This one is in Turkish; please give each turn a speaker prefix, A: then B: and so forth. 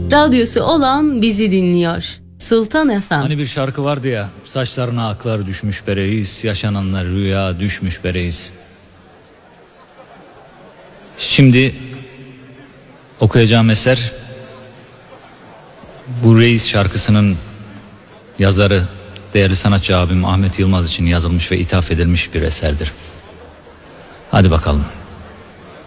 A: Radyosu olan bizi dinliyor. Sultan FM.
B: Hani bir şarkı vardı ya, saçlarına aklar düşmüş be reis, yaşananlar rüya düşmüş be reis. Şimdi okuyacağım eser bu Reis şarkısının yazarı değerli sanatçı abim Ahmet Yılmaz için yazılmış ve ithaf edilmiş bir eserdir. Hadi bakalım.